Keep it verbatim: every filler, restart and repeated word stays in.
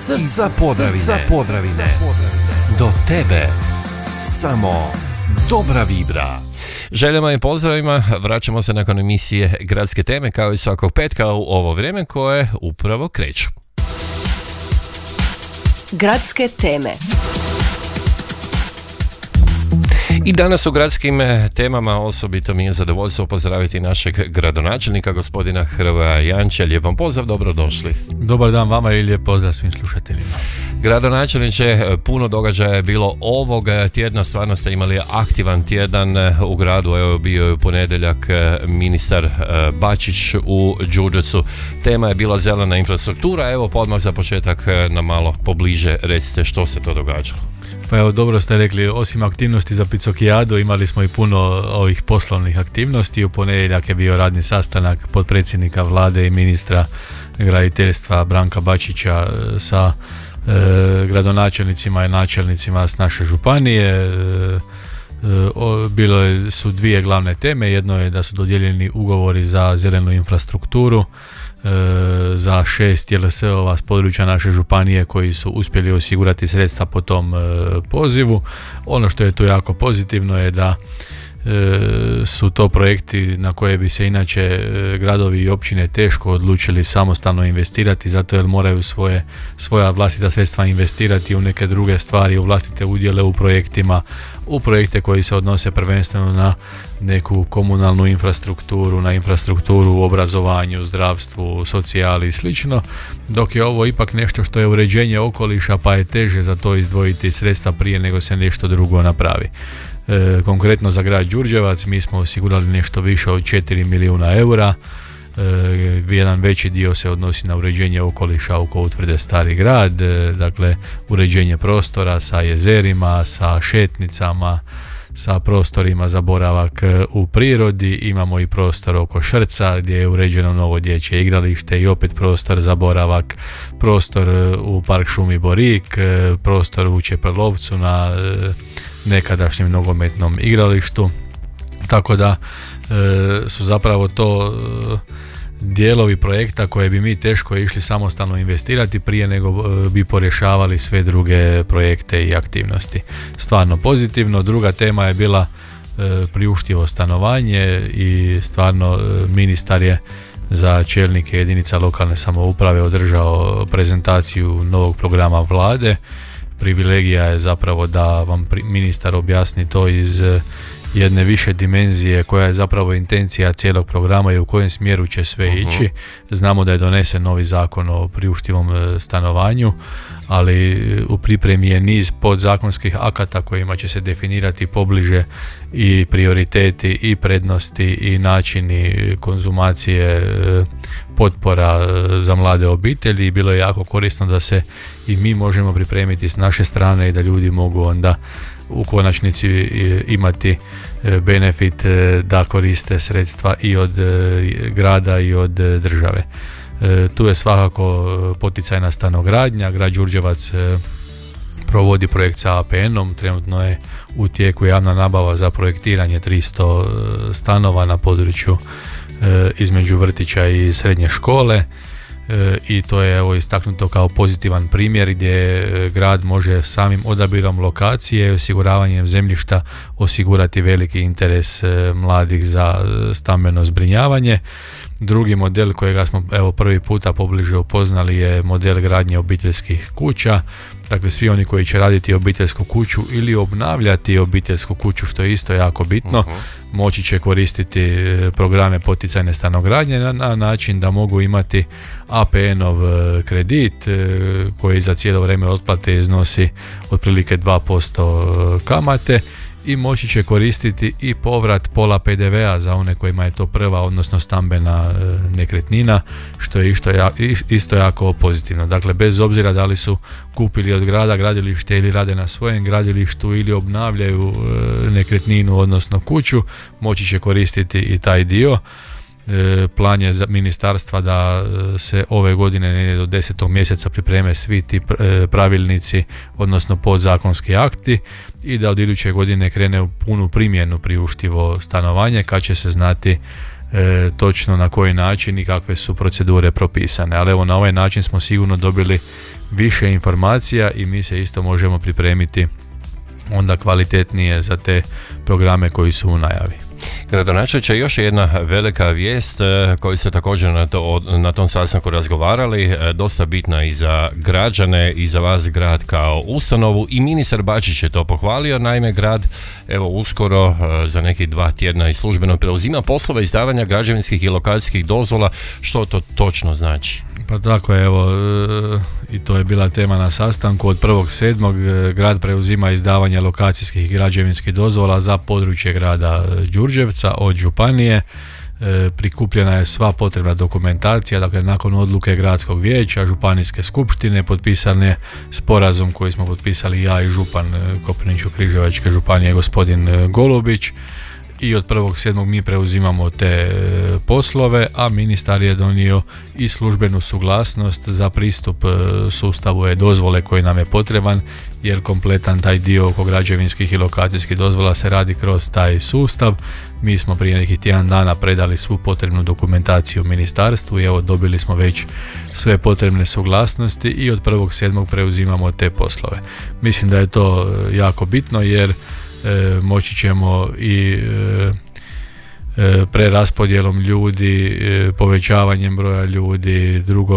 srca Podravine. Srca Podravine. Do tebe samo dobra vibra. Željama i pozdravima, vraćamo se nakon emisije Gradske teme kao i svakog petka u ovo vrijeme koje upravo kreću. Gradske teme. I danas u gradskim temama osobito mi je zadovoljstvo pozdraviti našeg gradonačelnika, gospodina Hrvoja Janča. Lijep vam pozdrav, dobrodošli. Dobar dan vama i lijep pozdrav svim slušateljima. Gradonačelniče, puno događaja je bilo ovog tjedna, stvarno ste imali aktivan tjedan u gradu. Evo, bio je u ponedjeljak ministar Bačić u Đurđevcu. Tema je bila zelena infrastruktura. Evo, pa odmah za početak nam malo pobliže recite što se to događalo. Pa evo, dobro ste rekli, osim aktivnosti za Picokijadu imali smo i puno ovih poslovnih aktivnosti. U ponedjeljak je bio radni sastanak potpredsjednika vlade i ministra graditeljstva Branka Bačića sa e, gradonačelnicima i načelnicima s naše županije. E, o, bilo je, su dvije glavne teme. Jedno je da su dodijeljeni ugovori za zelenu infrastrukturu za šest J L S-ova s područja naše županije koji su uspjeli osigurati sredstva po tom e, pozivu. Ono što je tu jako pozitivno je da e, su to projekti na koje bi se inače e, gradovi i općine teško odlučili samostalno investirati, zato jer moraju svoje, svoja vlastita sredstva investirati u neke druge stvari, u vlastite udjele u projektima, u projekte koji se odnose prvenstveno na neku komunalnu infrastrukturu, na infrastrukturu u obrazovanju, zdravstvu, socijali i slično, dok je ovo ipak nešto što je uređenje okoliša, pa je teže za to izdvojiti sredstva prije nego se nešto drugo napravi. E, konkretno za grad Đurđevac mi smo osigurali nešto više od četiri milijuna eura. E, jedan veći dio se odnosi na uređenje okoliša oko utvrde Stari grad, e, dakle uređenje prostora sa jezerima, sa šetnicama, sa prostorima za boravak u prirodi. Imamo i prostor oko Šrca gdje je uređeno novo dječje igralište i opet prostor za boravak, prostor u park šumi Borik, prostor u Čepelovcu na nekadašnjem nogometnom igralištu, tako da su zapravo to dijelovi projekta koje bi mi teško išli samostalno investirati prije nego bi porješavali sve druge projekte i aktivnosti. Stvarno pozitivno. Druga tema je bila e, priuštivo stanovanje i stvarno e, ministar je za čelnike jedinica lokalne samouprave održao prezentaciju novog programa vlade. Privilegija je zapravo da vam pri, ministar objasni to iz jedne više dimenzije koja je zapravo intencija cijelog programa i u kojem smjeru će sve uh-huh. ići. Znamo da je donesen novi zakon o priuštivom stanovanju, ali u pripremi je niz podzakonskih akata kojima će se definirati pobliže i prioriteti i prednosti i načini konzumacije potpora za mlade obitelji. Bilo je jako korisno da se i mi možemo pripremiti s naše strane i da ljudi mogu onda u konačnici imati benefit da koriste sredstva i od grada i od države. Tu je svakako poticajna stanogradnja. Grad Đurđevac provodi projekt sa A P N-om, trenutno je u tijeku javna nabava za projektiranje tristo stanova na području između vrtića i srednje škole. E, i to je evo istaknuto kao pozitivan primjer gdje grad može samim odabirom lokacije i osiguravanjem zemljišta osigurati veliki interes e, mladih za stambeno zbrinjavanje. Drugi model kojega smo evo prvi puta pobliže upoznali je model gradnje obiteljskih kuća. Dakle, svi oni koji će raditi obiteljsku kuću ili obnavljati obiteljsku kuću, što je isto jako bitno, uh-huh. moći će koristiti programe poticajne stanogradnje na, na način da mogu imati A P N-ov kredit koji za cijelo vrijeme otplate iznosi otprilike dva posto kamate i moći će koristiti i povrat pola P D V-a za one kojima je to prva, odnosno stambena e, nekretnina, što je isto, ja, isto jako pozitivno. Dakle, bez obzira da li su kupili od grada gradilište ili rade na svojem gradilištu ili obnavljaju e, nekretninu, odnosno kuću, moći će koristiti i taj dio. Plan je za ministarstva da se ove godine do desetog mjeseca pripreme svi ti pravilnici, odnosno podzakonski akti, i da od iduće godine krene u punu primjenu priuštivo stanovanje, kad će se znati e, točno na koji način i kakve su procedure propisane. Ali evo, na ovaj način smo sigurno dobili više informacija i mi se isto možemo pripremiti onda kvalitetnije za te programe koji su u najavi. Gradonačelniče, još jedna velika vijest koju ste također na, to, na tom sastanku razgovarali, dosta bitna i za građane i za vas grad kao ustanovu, i ministar Bačić je to pohvalio. Naime, grad evo uskoro za nekih dva tjedna i službeno preuzima poslove izdavanja građevinskih i lokacijskih dozvola. Što to točno znači? Pa tako je, evo, i to je bila tema na sastanku. Od prvog sedmog grad preuzima izdavanje lokacijskih i građevinskih dozvola za područje grada Đurđevca od županije. E, prikupljena je sva potrebna dokumentacija, dakle nakon odluke gradskog vijeća, županijske skupštine, potpisan je sporazum koji smo potpisali ja i župan Koprivničko-križevačke županije gospodin Golubić. I od prvog sedmog mi preuzimamo te poslove, a ministar je donio i službenu suglasnost za pristup sustavu e-dozvole koji nam je potreban, jer kompletan taj dio oko građevinskih i lokacijskih dozvola se radi kroz taj sustav. Mi smo prije nekih tjedan dana predali svu potrebnu dokumentaciju ministarstvu i evo dobili smo već sve potrebne suglasnosti i od prvog sedmog preuzimamo te poslove. Mislim da je to jako bitno, jer E, moći ćemo i e, e, preraspodjelom ljudi, e, povećavanjem broja ljudi, drugo